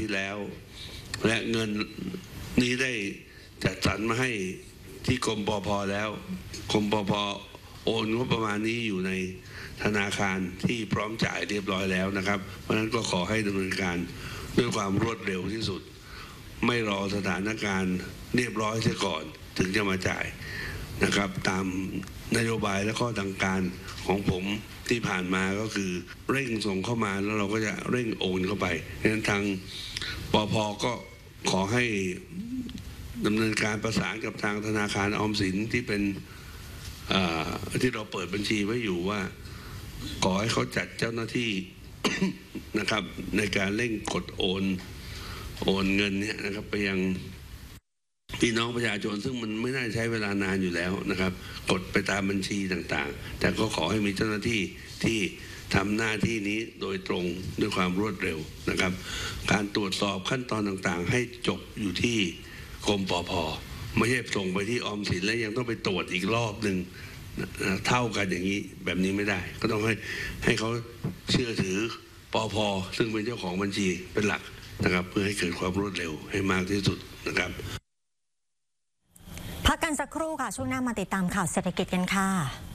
ที่แล้ว และเงินนี้ได้จัดสรรมาให้ที่กรมปภ.แล้วกรมปภ.โอนงบประมาณนี้อยู่ในธนาคารที่พร้อมจ่ายเรียบร้อยแล้วนะครับเพราะฉะนั้นก็ขอให้ดำเนินการด้วยความรวดเร็วที่สุดไม่รอสถานการณ์เรียบร้อยเสียก่อนถึงจะมาจ่ายนะครับตามนโยบายและข้อสั่งการของผมที่ผ่านมาก็คือเร่งส่งเข้ามาแล้วเราก็จะเร่งโอนเข้าไปดังนั้นทางปภ.ก็ขอให้ดำเนินการประสานกับทางธนาคารออมสินที่เป็นที่เราเปิดบัญชีไว้อยู่ว่าขอให้เขาจัดเจ้าหน้าที่ นะครับในการเร่งกดโอนเงินเนี่ยนะครับไปยังพี่น้องประชาชนซึ่งมันไม่น่าใช้เวลานานอยู่แล้วนะครับกดไปตามบัญชีต่างๆแต่ก็ขอให้มีเจ้าหน้าที่ที่ทำหน้าที่นี้โดยตรงด้วยความรวดเร็วนะครับการตรวจสอบขั้นตอนต่างๆให้จบอยู่ที่กรมปภ.ไม่ใช่ส่งไปที่ออมสินแล้วยังต้องไปตรวจอีกรอบหนึ่งเท่ากันอย่างนี้แบบนี้ไม่ได้ก็ต้องให้เขาเชื่อถือปภ.ซึ่งเป็นเจ้าของบัญชีเป็นหลักนะครับเพื่อให้เกิดความรวดเร็วให้มากที่สุดนะครับพักกันสักครู่ค่ะช่วงหน้ามาติดตามข่าวเศรษฐกิจกันค่ะ